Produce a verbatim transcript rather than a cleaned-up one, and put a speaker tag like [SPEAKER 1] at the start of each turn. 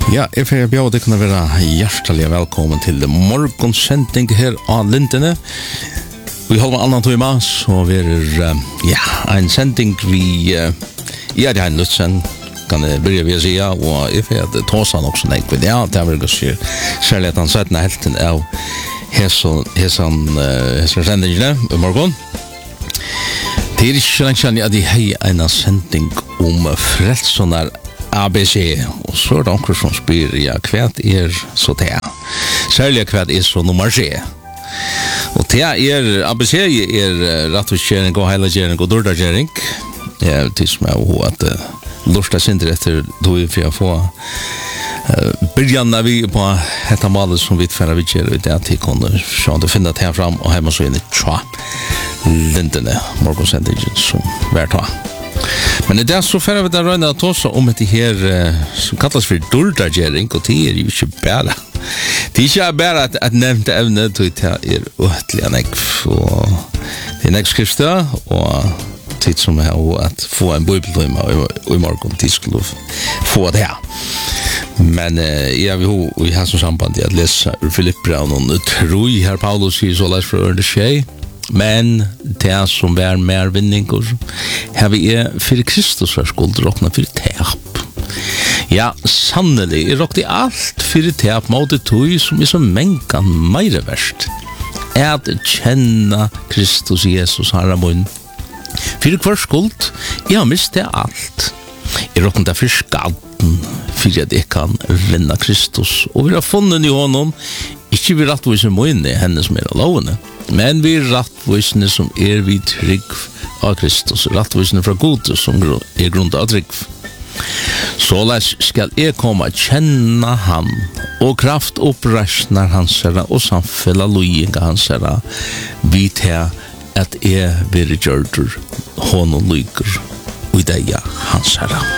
[SPEAKER 1] Ja, jeg får bjøre dere kunne være hjertelig velkommen til morgonsending her av Lintene. Vi holder med annan tøyma, så vi er, ja, en sending vi, ja, det er en nødsen, kan jeg begynne ved å si, og jeg får tåse nok sånn jeg ved det, det er vel ikke særlig at han setter helten av hessan sendingene i morgen. Det er ikke lenge siden at jeg har en sending om frelssonar A B C, og så er det onker som spyr, ja, hva er så det? Særlig hva er så nummer C? Og det er, A B C er rattvistgjering og heilagjering og dårdagjering. Det er til som jeg har at lortet synder etter tog for å få uh, begynnelsen vi på dette malet som vi tverre vi gjør, det er at de kunne se å finne det her frem, og hjemme så inn i tja Lintene, morgonsendingen som hver ta. Men det er så færre vi der røyne at også om etter her uh, som kalles for dårdagjering, og det er jo ikke bare. Det er ikke bare at, at nevnte evne, det er uttelig nekv, og det er nekv skriftstø, og tid som er at få en bibeltime i morgen, de skulle få det her. Men uh, jeg vil jo i hans samband at lese Filippra, og noen tror her Paulus sier så lest fra ørende skjei, men det som er mer vinninger, har vi er for Kristus var skuld råkna for tep. Ja, sannelig, jeg råkte alt for tep mot det tog som er så mengan meire verst. At kjenne Kristus Jesus herre munn. For hver skuld, jeg har mistet alt. Jeg råkna det for skaden, for at jeg kan vinne Kristus. Og vi har funnet i honom, ikke vi rattvise munne, henne som er lovende, men vi rattvisene som er vi trygg av Kristus, rattvisene fra Gud som er grunn av trygg. Såleis skal jeg komme å kjenne han, og kraft oppreisner hans herre, og samfella loginga hans herre, vi til at jeg vil gjøre hånden lykker, og det er hans herre.